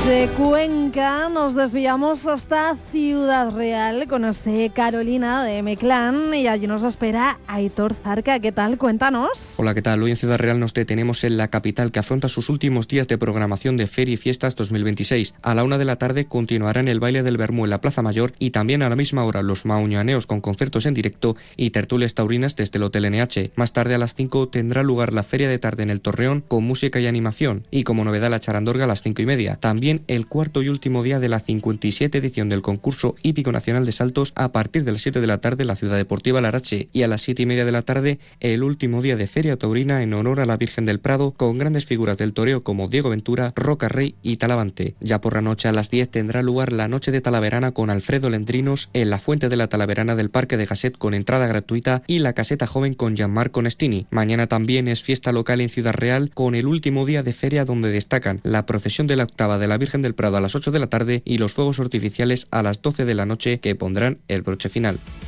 De Cuenca nos desviamos hasta Ciudad Real con Carolina de M-Clan y allí nos espera Aitor Zarca. ¿Qué tal? Cuéntanos. Hola, ¿qué tal? Hoy en Ciudad Real nos detenemos en la capital que afronta sus últimos días de programación de Feria y Fiestas 2026. A la 1 de la tarde continuarán el baile del Bermú en la Plaza Mayor y también a la misma hora los mauñaneos con conciertos en directo y tertulias taurinas desde el Hotel NH. Más tarde a las 5 tendrá lugar la Feria de Tarde en el Torreón con música y animación y como novedad la charandorga a las 5:30. También el cuarto y último día de la 57 edición del concurso hípico nacional de saltos a partir de las 7 de la tarde en la Ciudad Deportiva Larache y a las 7:30 de la tarde el último día de Feria Taurina en honor a la Virgen del Prado con grandes figuras del toreo como Diego Ventura, Roca Rey y Talavante. Ya por la noche a las 10 tendrá lugar la Noche de Talaverana con Alfredo Lendrinos en la Fuente de la Talaverana del Parque de Gasset con entrada gratuita y la Caseta Joven con Gianmarco Nestini. Mañana también es fiesta local en Ciudad Real con el último día de feria donde destacan la procesión de la octava de la Virgen del Prado a las 8 de la tarde y los fuegos artificiales a las 12 de la noche que pondrán el broche final.